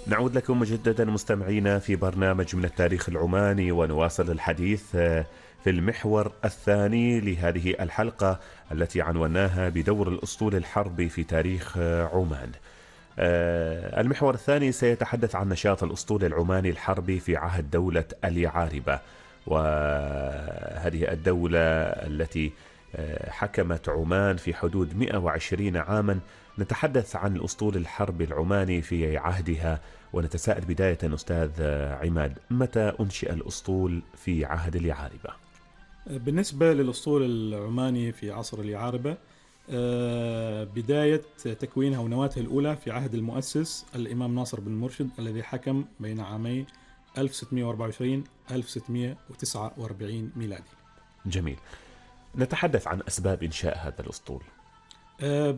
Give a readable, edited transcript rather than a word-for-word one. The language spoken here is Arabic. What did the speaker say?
نعود لكم مجددا مستمعينا في برنامج من التاريخ العماني، ونواصل الحديث في المحور الثاني لهذه الحلقة التي عنوناها بدور الأسطول الحربي في تاريخ عمان. المحور الثاني سيتحدث عن نشاط الأسطول العماني الحربي في عهد دولة اليعاربة، وهذه الدولة التي حكمت عمان في حدود 120 عاما. نتحدث عن الأسطول الحربي العماني في عهدها، ونتساءل بداية أستاذ عماد، متى أنشئ الأسطول في عهد اليعاربة؟ بالنسبة للأسطول العماني في عصر اليعاربة، بداية تكوينها ونواتها الأولى في عهد المؤسس الإمام ناصر بن مرشد الذي حكم بين عامي 1624 1649 ميلادي. جميل. نتحدث عن أسباب إنشاء هذا الأسطول.